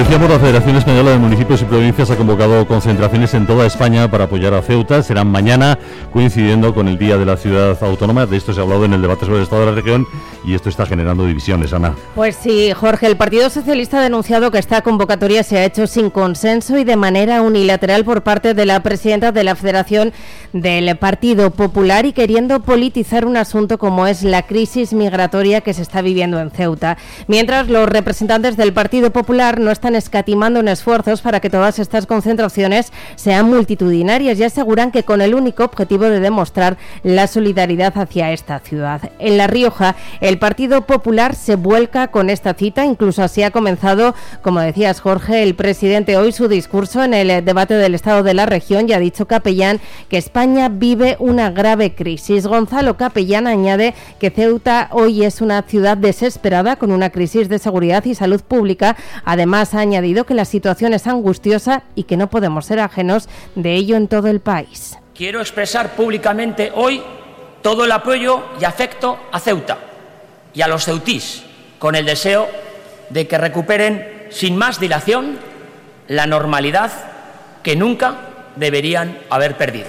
decíamos, la Federación Española de Municipios y Provincias ha convocado concentraciones en toda España para apoyar a Ceuta. Serán mañana, coincidiendo con el Día de la Ciudad Autónoma. De esto se ha hablado en el debate sobre el Estado de la región y esto está generando divisiones, Ana. Pues sí, Jorge, el Partido Socialista ha denunciado que esta convocatoria se ha hecho sin consenso y de manera unilateral por parte de la presidenta de la Federación del Partido Popular y queriendo politizar un asunto como es la crisis migratoria que se está viviendo en Ceuta. Mientras los representantes del Partido Popular no están escatimando en esfuerzos para que todas estas concentraciones sean multitudinarias y aseguran que con el único objetivo de demostrar la solidaridad hacia esta ciudad. En La Rioja, el Partido Popular se vuelca con esta cita, incluso así ha comenzado, como decías, Jorge, el presidente hoy su discurso en el debate del Estado de la región y ha dicho Capellán que España vive una grave crisis. Gonzalo Capellán añade que Ceuta hoy es una ciudad desesperada con una crisis de seguridad y salud pública. Además, ha añadido que la situación es angustiosa y que no podemos ser ajenos de ello en todo el país. Quiero expresar públicamente hoy todo el apoyo y afecto a Ceuta y a los ceutís, con el deseo de que recuperen sin más dilación la normalidad que nunca deberían haber perdido.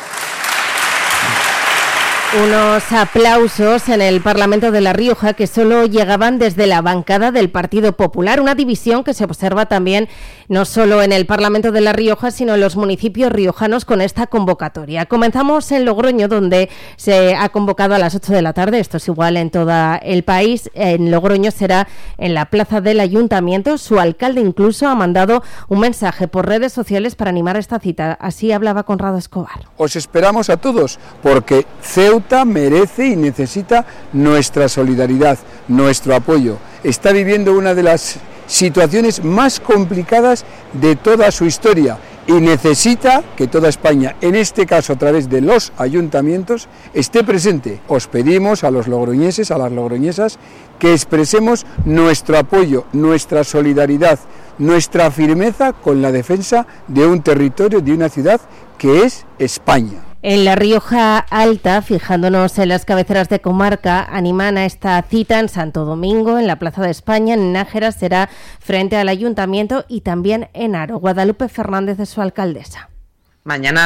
Unos aplausos en el Parlamento de La Rioja que solo llegaban desde la bancada del Partido Popular, una división que se observa también no solo en el Parlamento de La Rioja, sino en los municipios riojanos con esta convocatoria. Comenzamos en Logroño, donde se ha convocado a las 8 de la tarde, esto es igual en todo el país. En Logroño será en la plaza del Ayuntamiento. Su alcalde incluso ha mandado un mensaje por redes sociales para animar esta cita. Así hablaba Conrado Escobar. Os esperamos a todos, porque Ceuta merece y necesita nuestra solidaridad, nuestro apoyo. Está viviendo una de las situaciones más complicadas de toda su historia y necesita que toda España, en este caso a través de los ayuntamientos, esté presente. Os pedimos a los logroñeses, a las logroñesas, que expresemos nuestro apoyo, nuestra solidaridad, nuestra firmeza con la defensa de un territorio, de una ciudad que es España. En La Rioja Alta, fijándonos en las cabeceras de comarca, animan a esta cita en Santo Domingo, en la Plaza de España, en Nájera será frente al Ayuntamiento y también en Haro. Guadalupe Fernández es su alcaldesa. Mañana